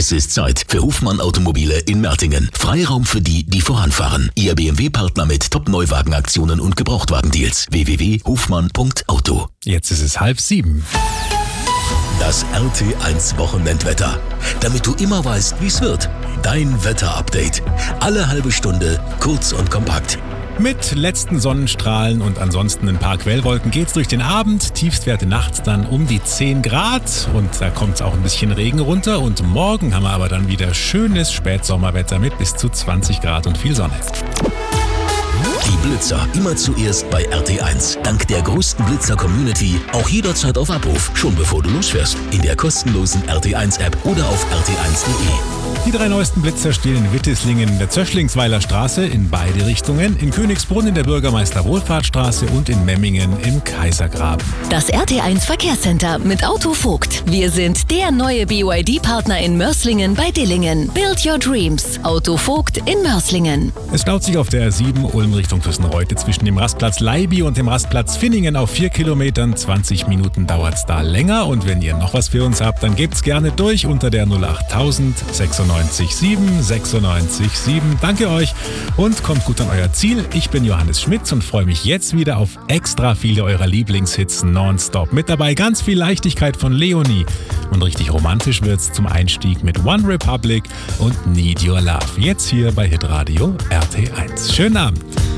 Es ist Zeit für Hofmann Automobile in Mertingen. Freiraum für die, die voranfahren. Ihr BMW-Partner mit Top-Neuwagenaktionen und Gebrauchtwagendeals. www.hofmann.auto. Jetzt ist es 6:30. Das RT1 Wochenendwetter. Damit du immer weißt, wie es wird. Dein Wetter-Update. Alle halbe Stunde, kurz und kompakt. Mit letzten Sonnenstrahlen und ansonsten ein paar Quellwolken geht's durch den Abend. Tiefstwerte nachts dann um die 10 Grad und da kommt auch ein bisschen Regen runter. Und morgen haben wir aber dann wieder schönes Spätsommerwetter mit bis zu 20 Grad und viel Sonne. Die Blitzer immer zuerst bei RT1. Dank der größten Blitzer-Community auch jederzeit auf Abruf, schon bevor du losfährst. In der kostenlosen RT1-App oder auf rt1.de. Die 3 neuesten Blitzer stehen in Wittislingen in der Zöschlingsweiler Straße in beide Richtungen, in Königsbrunn in der Bürgermeister-Wohlfahrtsstraße und in Memmingen im Kaisergraben. Das RT1 Verkehrscenter mit Autovogt. Wir sind der neue BYD-Partner in Mörslingen bei Dillingen. Build your dreams. Autovogt in Mörslingen. Es staut sich auf der A7 Ulm Richtung Fürstenreute zwischen dem Rastplatz Leiby und dem Rastplatz Finningen auf 4 Kilometern. 20 Minuten dauert's da länger. Und wenn ihr noch was für uns habt, dann gebt's gerne durch unter der 08000 96 7. Danke euch und kommt gut an euer Ziel. Ich bin Johannes Schmitz und freue mich jetzt wieder auf extra viele eurer Lieblingshits nonstop. Mit dabei ganz viel Leichtigkeit von Leonie. Und richtig romantisch wird's zum Einstieg mit One Republic und Need Your Love. Jetzt hier bei Hitradio RT1. Schönen Abend.